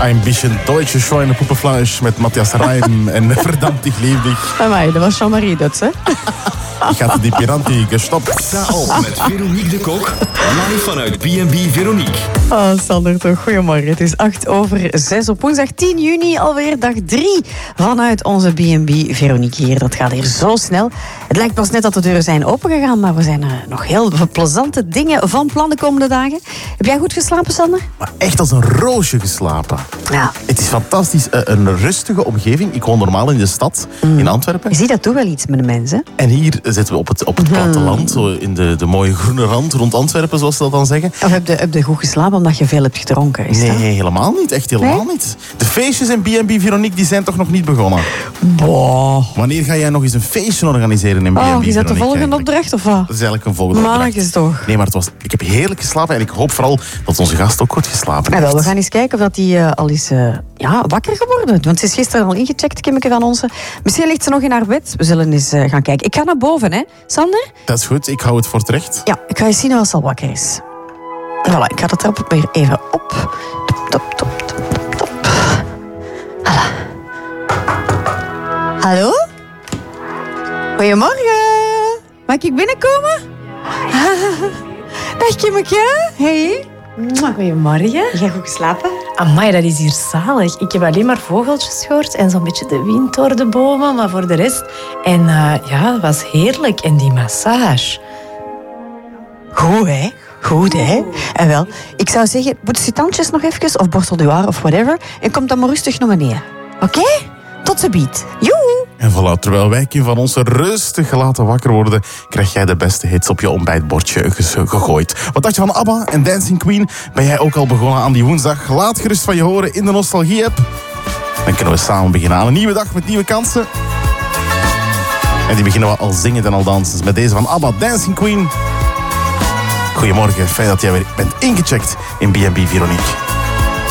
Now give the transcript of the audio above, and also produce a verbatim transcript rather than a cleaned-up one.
Ein bisschen deutsche Schweinepuppenfleisch met Matthias Reim en Verdammt, ich lieb dich. Amai, dat was Jean-Marie Duts, hè? Ik had die Piranti gestopt. Sta op met Veronique de Kok, live vanuit B en B Veronique. Oh, Sander, toch. Goedemorgen. Het is acht over zes op woensdag tien juni, alweer dag drie vanuit onze B en B Veronique hier. Dat gaat hier zo snel. Het lijkt pas net dat de deuren zijn opengegaan, maar we zijn er nog heel veel plezante dingen van plan de komende dagen. Heb jij goed geslapen, Sander? Maar echt als een roosje geslapen. Ja. Het is fantastisch. Een rustige omgeving. Ik woon normaal in de stad, mm. in Antwerpen. Je ziet dat toch wel iets met de mensen. En hier zitten we op het, op het platteland, zo in de, de mooie groene rand rond Antwerpen, zoals ze dat dan zeggen. Of heb je, heb je goed geslapen omdat je veel hebt gedronken? Is nee, dat? helemaal niet. Echt helemaal nee? niet. De feestjes in B en B Veronique die zijn toch nog niet begonnen? Boah. Wanneer ga jij nog eens een feestje organiseren in B en B Veronique? Oh, is dat de volgende eigenlijk? opdracht of wat? Dat is eigenlijk een volgende Maak opdracht. eens toch. Nee, maar het was, ik heb heerlijk geslapen en ik hoop vooral dat onze gast ook goed geslapen Ja, heeft. wel, we gaan eens kijken of hij uh, al is uh, ja, wakker geworden. Want ze is gisteren al ingecheckt, Kimmeke van onze. Misschien ligt ze nog in haar bed. We zullen eens uh, gaan kijken. Ik ga naar boven, hè, Sander? Dat is goed, ik hou het voor terecht. Ja, ik ga eens zien als ze al wakker is. Voilà, ik ga de trap weer even op. Top, top, top, top, top. Voilà. Hallo? Goedemorgen. Mag ik binnenkomen? Dag Kimmeke. Hey. Goedemorgen. Jij goed geslapen? Amai, dat is hier zalig. Ik heb alleen maar vogeltjes gehoord en zo'n beetje de wind door de bomen, maar voor de rest... En uh, ja, dat was heerlijk. En die massage. Goed, hè? Goed, hè? En wel, ik zou zeggen, poets je tandjes nog even, of borstel je haar, of whatever, en kom dan maar rustig naar beneden. Oké? Okay? Tot ze biedt. Joe! En voilà, terwijl wij Kim van onze rustig laten wakker worden, krijg jij de beste hits op je ontbijtbordje gegooid. Wat dacht je van ABBA en Dancing Queen? Ben jij ook al begonnen aan die woensdag? Laat gerust van je horen in de Nostalgie-app. Dan kunnen we samen beginnen aan een nieuwe dag met nieuwe kansen. En die beginnen we al zingend en al dansend met deze van ABBA, Dancing Queen. Goedemorgen, fijn dat jij weer bent ingecheckt in B en B Veronique.